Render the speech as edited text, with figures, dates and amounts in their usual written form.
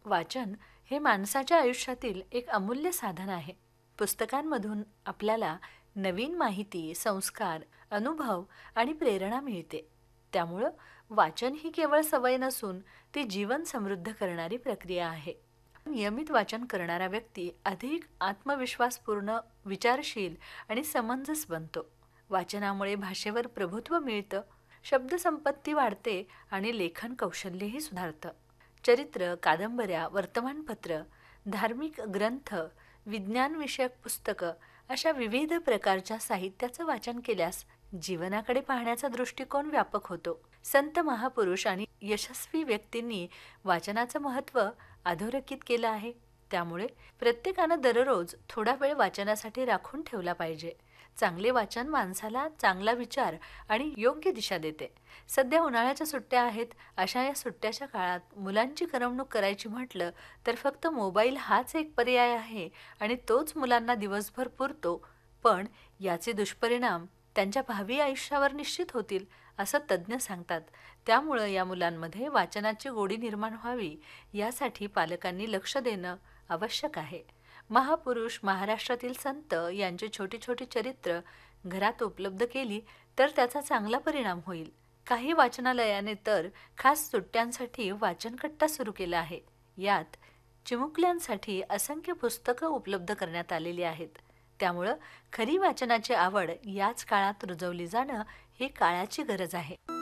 वाचन हे माणसाच्या आयुष्यातील एक अमूल्य साधन आहे. पुस्तकांमधून आपल्याला नवीन माहिती, संस्कार, अनुभव आणि प्रेरणा मिळते. त्यामुळं वाचन ही केवळ सवय नसून ती जीवन समृद्ध करणारी प्रक्रिया आहे. नियमित वाचन करणारा व्यक्ती अधिक आत्मविश्वासपूर्ण, विचारशील आणि समंजस बनतो. वाचनामुळे भाषेवर प्रभुत्व मिळतं, शब्दसंपत्ती वाढते आणि लेखन कौशल्यही सुधारतं. चरित्र, कादंबऱ्या, वर्तमानपत्र, धार्मिक ग्रंथ, विज्ञानविषयक पुस्तकं अशा विविध प्रकारच्या साहित्याचं वाचन केल्यास जीवनाकडे पाहण्याचा दृष्टिकोन व्यापक होतो. संत, महापुरुष आणि यशस्वी व्यक्तींनी वाचनाचं महत्त्व अधोरेखित केलं आहे. त्यामुळे प्रत्येकानं दररोज थोडा वेळ वाचनासाठी राखून ठेवला पाहिजे. चांगले वाचन माणसाला चांगला विचार आणि योग्य दिशा देते. सध्या उन्हाळ्याच्या सुट्ट्या आहेत. अशा या सुट्ट्याच्या काळात मुलांची करमणूक करायची म्हटलं तर फक्त मोबाईल हाच एक पर्याय आहे आणि तोच मुलांना दिवसभर पुरतो. पण याचे दुष्परिणाम त्यांच्या भावी आयुष्यावर निश्चित होतील असं तज्ज्ञ सांगतात. त्यामुळं या मुलांमध्ये वाचनाची गोडी निर्माण व्हावी यासाठी पालकांनी लक्ष देणं आवश्यक आहे. महापुरुष, महाराष्ट्रातील संत यांची छोटी छोटी चरित्र घरात उपलब्ध केली तर त्याचा चांगला परिणाम होईल. काही वाचनालयाने तर खास सुट्ट्यांसाठी वाचनकट्टा सुरू केला आहे. यात चिमुकल्यांसाठी असंख्य पुस्तकं उपलब्ध करण्यात आलेली आहेत. त्यामुळं खरी वाचनाची आवड याच काळात रुजवली जाणं ही काळाची गरज आहे.